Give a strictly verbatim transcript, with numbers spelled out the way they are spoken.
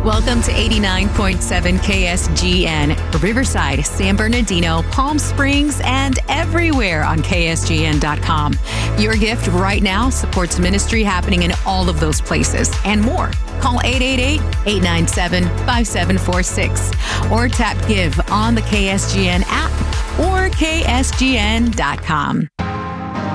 Welcome to eighty-nine point seven K S G N, Riverside, San Bernardino, Palm Springs, and everywhere on K S G N dot com. Your gift right now supports ministry happening in all of those places and more. Call eight eight eight, eight nine seven, five seven four six or tap Give on the K S G N app or K S G N dot com.